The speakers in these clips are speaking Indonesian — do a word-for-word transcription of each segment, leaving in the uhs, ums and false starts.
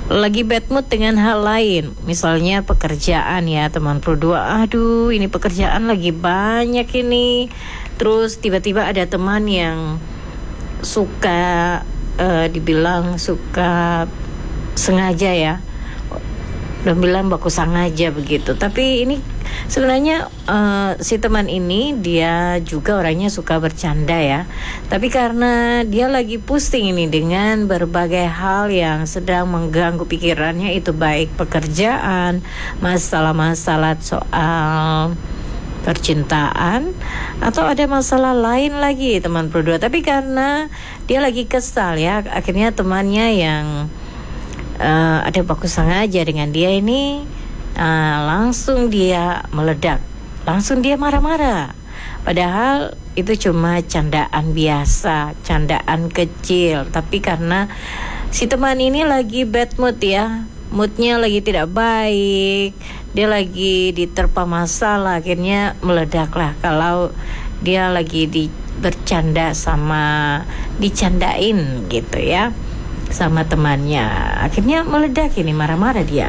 lagi bad mood dengan hal lain, misalnya pekerjaan ya teman Pro dua. Aduh, ini pekerjaan lagi banyak ini. Terus tiba-tiba ada teman yang suka uh, dibilang suka sengaja ya, dan bilang baku sengaja begitu. Tapi ini sebenarnya uh, si teman ini dia juga orangnya suka bercanda ya. Tapi karena dia lagi pusing ini dengan berbagai hal yang sedang mengganggu pikirannya, itu baik pekerjaan, masalah-masalah soal percintaan, atau ada masalah lain lagi teman Pro dua. Tapi karena dia lagi kesal ya, akhirnya temannya yang Uh, ada baku sengaja dengan dia ini, uh, langsung dia meledak, langsung dia marah-marah. Padahal itu cuma candaan biasa, candaan kecil. Tapi karena si teman ini lagi bad mood ya, moodnya lagi tidak baik, dia lagi diterpa masalah, akhirnya meledaklah. Kalau dia lagi di bercanda sama dicandain gitu ya sama temannya, akhirnya meledak ini, marah-marah dia.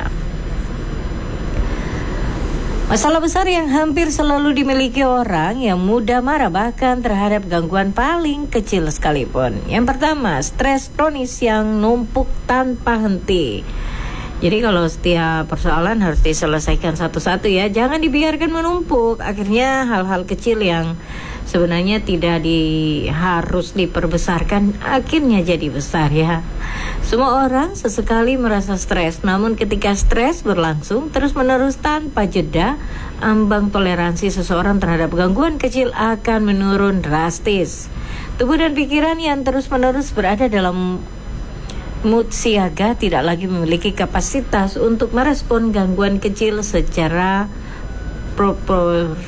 Masalah besar yang hampir selalu dimiliki orang yang mudah marah bahkan terhadap gangguan paling kecil sekalipun. Yang pertama, stres kronis yang numpuk tanpa henti. Jadi kalau setiap persoalan harus diselesaikan satu-satu ya, jangan dibiarkan menumpuk. Akhirnya hal-hal kecil yang sebenarnya tidak di, harus diperbesarkan akhirnya jadi besar ya. Semua orang sesekali merasa stres, namun ketika stres berlangsung terus-menerus tanpa jeda, ambang toleransi seseorang terhadap gangguan kecil akan menurun drastis. Tubuh dan pikiran yang terus-menerus berada dalam mood siaga tidak lagi memiliki kapasitas untuk merespon gangguan kecil secara propor,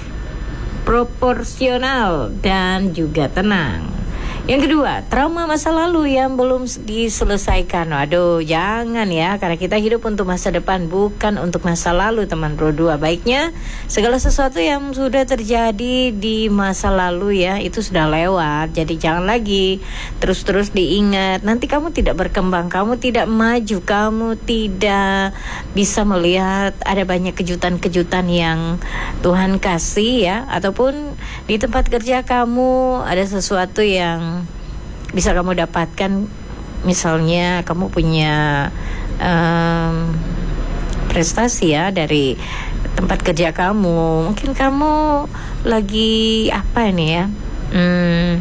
proporsional dan juga tenang. Yang kedua, trauma masa lalu yang belum diselesaikan. Aduh, jangan ya, karena kita hidup untuk masa depan, bukan untuk masa lalu teman Pro dua. Baiknya segala sesuatu yang sudah terjadi di masa lalu ya, itu sudah lewat. Jadi jangan lagi terus-terus diingat. Nanti kamu tidak berkembang, kamu tidak maju, kamu tidak bisa melihat ada banyak kejutan-kejutan yang Tuhan kasih ya. Ataupun di tempat kerja kamu ada sesuatu yang bisa kamu dapatkan, misalnya kamu punya um, prestasi ya dari tempat kerja kamu. Mungkin kamu lagi apa ini ya, hmm,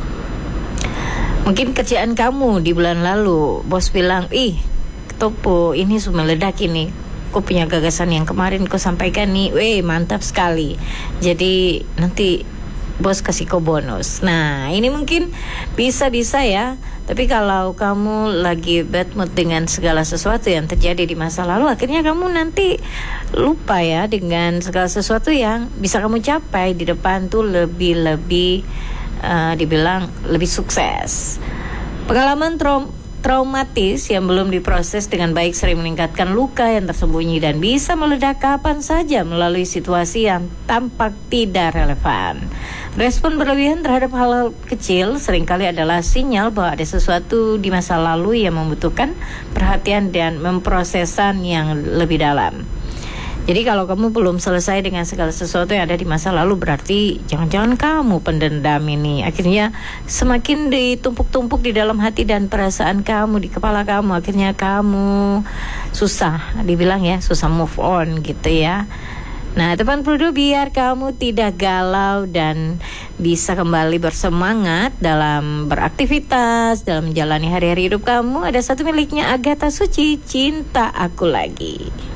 mungkin kerjaan kamu di bulan lalu bos bilang, ih Topo ini sudah meledak ini, aku punya gagasan yang kemarin kau sampaikan nih, weh mantap sekali, jadi nanti bos kasih kau bonus. Nah ini mungkin bisa-bisa ya. Tapi kalau kamu lagi bad mood dengan segala sesuatu yang terjadi di masa lalu, akhirnya kamu nanti lupa ya dengan segala sesuatu yang bisa kamu capai di depan tuh lebih-lebih uh, dibilang lebih sukses. Pengalaman traum traumatis yang belum diproses dengan baik sering meningkatkan luka yang tersembunyi dan bisa meledak kapan saja melalui situasi yang tampak tidak relevan. Respon berlebihan terhadap hal-hal kecil seringkali adalah sinyal bahwa ada sesuatu di masa lalu yang membutuhkan perhatian dan memprosesan yang lebih dalam. Jadi kalau kamu belum selesai dengan segala sesuatu yang ada di masa lalu, berarti jangan-jangan kamu pendendam ini. Akhirnya semakin ditumpuk-tumpuk di dalam hati dan perasaan kamu, di kepala kamu. Akhirnya kamu susah, dibilang ya, susah move on gitu ya. Nah teman Pro dua, biar kamu tidak galau dan bisa kembali bersemangat dalam beraktivitas, dalam menjalani hari-hari hidup kamu, ada satu miliknya Agatha Suci, Cinta Aku Lagi.